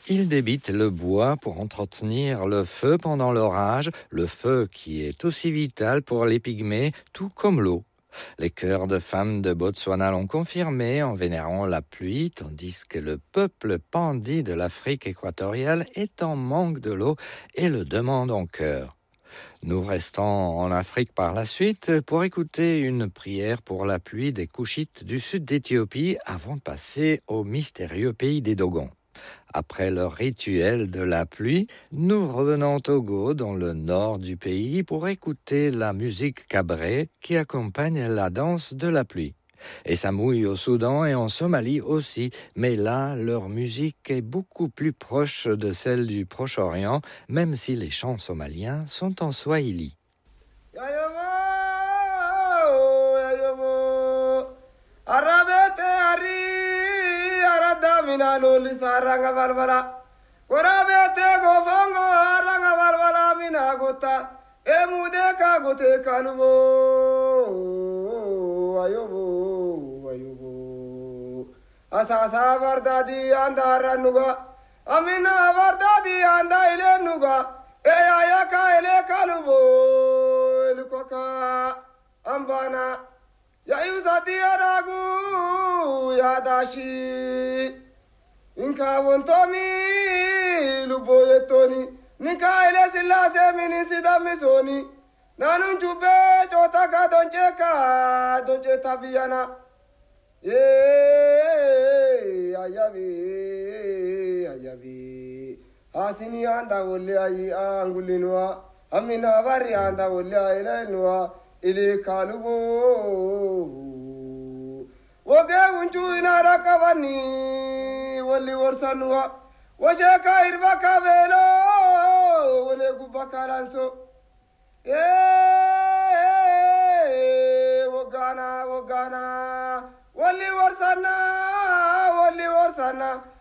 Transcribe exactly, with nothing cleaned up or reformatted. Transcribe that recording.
Ils débitent le bois pour entretenir le feu pendant l'orage, le feu qui est aussi vital pour les pygmées, tout comme l'eau. Les chœurs de femmes de Botswana l'ont confirmé en vénérant la pluie, tandis que le peuple pandi de l'Afrique équatoriale est en manque de l'eau et le demande en chœur. Nous restons en Afrique par la suite pour écouter une prière pour la pluie des Couchites du sud d'Éthiopie avant de passer au mystérieux pays des Dogons. Après leur rituel de la pluie, nous revenons au Togo, dans le nord du pays, pour écouter la musique cabré qui accompagne la danse de la pluie. Et ça mouille au Soudan et en Somalie aussi, mais là, leur musique est beaucoup plus proche de celle du Proche-Orient, même si les chants somaliens sont en swahili. Mina loli saranga balbala korabete gofongo aranga balbala mina gota emude ka gote kalubo ayobo ayobo asasa bardadi andara nuga amina bardadi anda ile nuga eya yaka ile kalubo elukoka ambana ya yusati aragu ya dashi Inka wontomi luboyetoni Ninka ile silase minisida misoni Nanun jube chotaka doncheka donche tabiyana Ye ayabi ayabi Hasini anda wole ayi angulinwa Amina bari anda wole ayilenwa Ili kalubo Woge unchu inara kavani Wali warsanwa Washeka irba kavelo Wale gubakaranso Eh Wogana wogana Wali warsana Wali warsana